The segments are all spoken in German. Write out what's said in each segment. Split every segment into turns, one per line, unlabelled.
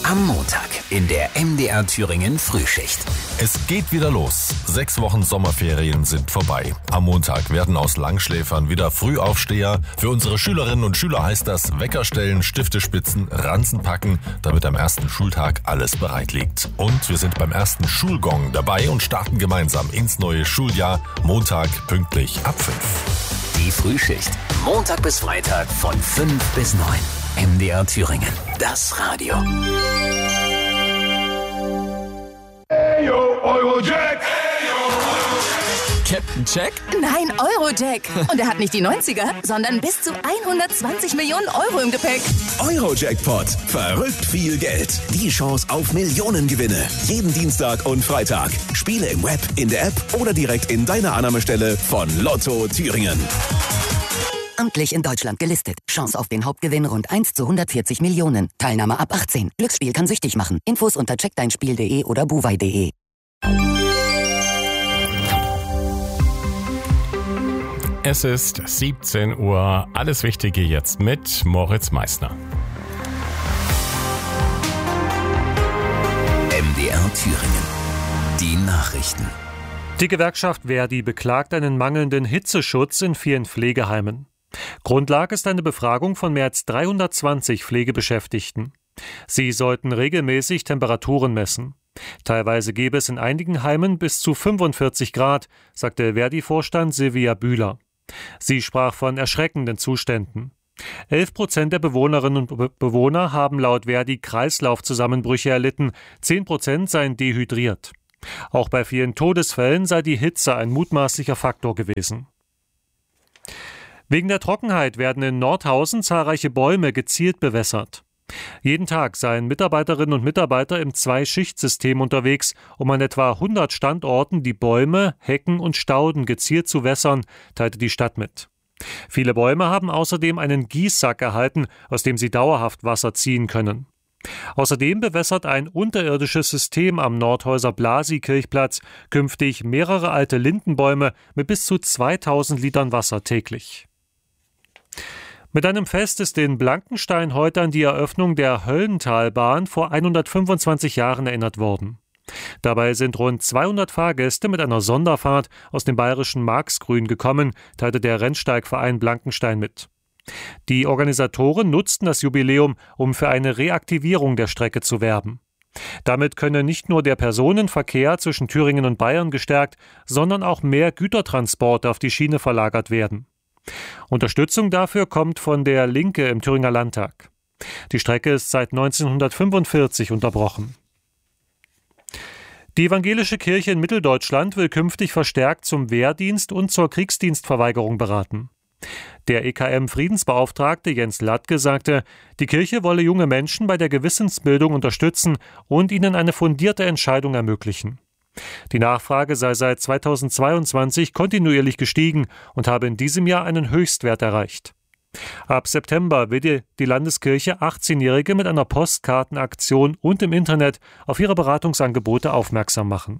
Am Montag in der MDR Thüringen Frühschicht.
Es geht wieder los. 6 Wochen Sommerferien sind vorbei. Am Montag werden aus Langschläfern wieder Frühaufsteher. Für unsere Schülerinnen und Schüler heißt das Wecker stellen, Stifte spitzen, Ranzen packen, damit am ersten Schultag alles bereit liegt. Und wir sind beim ersten Schulgong dabei und starten gemeinsam ins neue Schuljahr. Montag pünktlich ab 5.
Die Frühschicht. Montag bis Freitag von 5 bis 9. MDR Thüringen. Das Radio.
Hey yo, Eurojack!
Captain Jack?
Nein, Eurojack. Und er hat nicht die 90er, sondern bis zu 120 Millionen Euro im Gepäck.
Eurojackpot. Verrückt viel Geld. Die Chance auf Millionengewinne. Jeden Dienstag und Freitag. Spiele im Web, in der App oder direkt in deiner Annahmestelle von Lotto Thüringen.
Amtlich in Deutschland gelistet. Chance auf den Hauptgewinn rund 1 zu 140 Millionen. Teilnahme ab 18. Glücksspiel kann süchtig machen. Infos unter checkdeinspiel.de oder buwei.de.
Es ist 17 Uhr. Alles Wichtige jetzt mit Moritz Meissner.
MDR Thüringen. Die Nachrichten.
Die Gewerkschaft Verdi beklagt einen mangelnden Hitzeschutz in vielen Pflegeheimen. Grundlage ist eine Befragung von mehr als 320 Pflegebeschäftigten. Sie sollten regelmäßig Temperaturen messen. Teilweise gäbe es in einigen Heimen bis zu 45 Grad, sagte Verdi-Vorstand Silvia Bühler. Sie sprach von erschreckenden Zuständen. 11% der Bewohnerinnen und Bewohner haben laut Verdi Kreislaufzusammenbrüche erlitten, 10% seien dehydriert. Auch bei vielen Todesfällen sei die Hitze ein mutmaßlicher Faktor gewesen. Wegen der Trockenheit werden in Nordhausen zahlreiche Bäume gezielt bewässert. Jeden Tag seien Mitarbeiterinnen und Mitarbeiter im Zwei-Schicht-System unterwegs, um an etwa 100 Standorten die Bäume, Hecken und Stauden gezielt zu wässern, teilte die Stadt mit. Viele Bäume haben außerdem einen Gießsack erhalten, aus dem sie dauerhaft Wasser ziehen können. Außerdem bewässert ein unterirdisches System am Nordhäuser Blasi-Kirchplatz künftig mehrere alte Lindenbäume mit bis zu 2000 Litern Wasser täglich. Mit einem Fest ist in Blankenstein heute an die Eröffnung der Höllentalbahn vor 125 Jahren erinnert worden. Dabei sind rund 200 Fahrgäste mit einer Sonderfahrt aus dem bayerischen Marxgrün gekommen, teilte der Rennsteigverein Blankenstein mit. Die Organisatoren nutzten das Jubiläum, um für eine Reaktivierung der Strecke zu werben. Damit könne nicht nur der Personenverkehr zwischen Thüringen und Bayern gestärkt, sondern auch mehr Gütertransporte auf die Schiene verlagert werden. Unterstützung dafür kommt von der Linke im Thüringer Landtag. Die Strecke ist seit 1945 unterbrochen. Die evangelische Kirche in Mitteldeutschland will künftig verstärkt zum Wehrdienst und zur Kriegsdienstverweigerung beraten. Der EKM-Friedensbeauftragte Jens Latke sagte, die Kirche wolle junge Menschen bei der Gewissensbildung unterstützen und ihnen eine fundierte Entscheidung ermöglichen. Die Nachfrage sei seit 2022 kontinuierlich gestiegen und habe in diesem Jahr einen Höchstwert erreicht. Ab September will die Landeskirche 18-Jährige mit einer Postkartenaktion und im Internet auf ihre Beratungsangebote aufmerksam machen.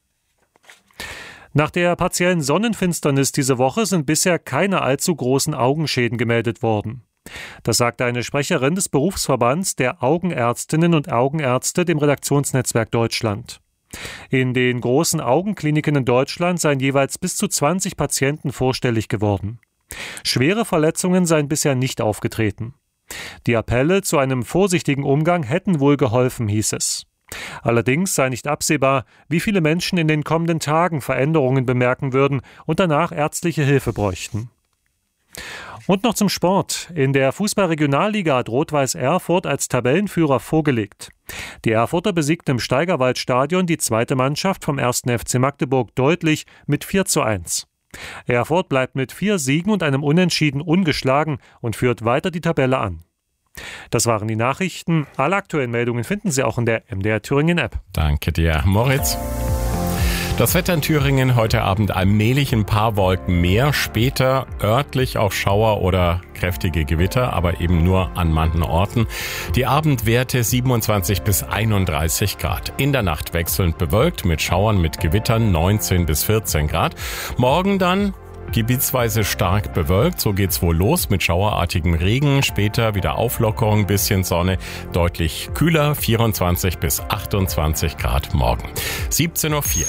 Nach der partiellen Sonnenfinsternis diese Woche sind bisher keine allzu großen Augenschäden gemeldet worden. Das sagte eine Sprecherin des Berufsverbands der Augenärztinnen und Augenärzte dem Redaktionsnetzwerk Deutschland. In den großen Augenkliniken in Deutschland seien jeweils bis zu 20 Patienten vorstellig geworden. Schwere Verletzungen seien bisher nicht aufgetreten. Die Appelle zu einem vorsichtigen Umgang hätten wohl geholfen, hieß es. Allerdings sei nicht absehbar, wie viele Menschen in den kommenden Tagen Veränderungen bemerken würden und danach ärztliche Hilfe bräuchten. Und noch zum Sport. In der Fußball-Regionalliga hat Rot-Weiß Erfurt als Tabellenführer vorgelegt. Die Erfurter besiegten im Steigerwaldstadion die zweite Mannschaft vom 1. FC Magdeburg deutlich mit 4:1. Erfurt bleibt mit 4 Siegen und einem Unentschieden ungeschlagen und führt weiter die Tabelle an. Das waren die Nachrichten. Alle aktuellen Meldungen finden Sie auch in der MDR Thüringen App.
Danke dir, Moritz. Das Wetter in Thüringen heute Abend allmählich ein paar Wolken mehr, später örtlich auch Schauer oder kräftige Gewitter, aber eben nur an manchen Orten. Die Abendwerte 27 bis 31 Grad. In der Nacht wechselnd bewölkt mit Schauern mit Gewittern 19 bis 14 Grad. Morgen dann gebietsweise stark bewölkt. So geht's wohl los mit schauerartigem Regen. Später wieder Auflockerung, bisschen Sonne, deutlich kühler, 24 bis 28 Grad morgen. 17:04 Uhr.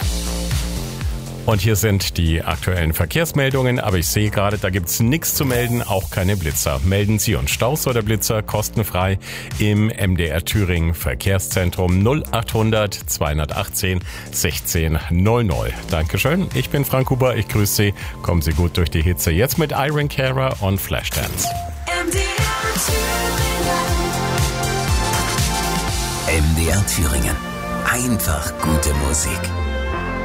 Und hier sind die aktuellen Verkehrsmeldungen, aber ich sehe gerade, da gibt's nichts zu melden, auch keine Blitzer. Melden Sie uns Staus oder Blitzer kostenfrei im MDR Thüringen Verkehrszentrum 0800 218 1600. Dankeschön, ich bin Frank Huber, ich grüße Sie. Kommen Sie gut durch die Hitze. Jetzt mit Iron Carer und Flashdance.
MDR Thüringen. Einfach gute Musik.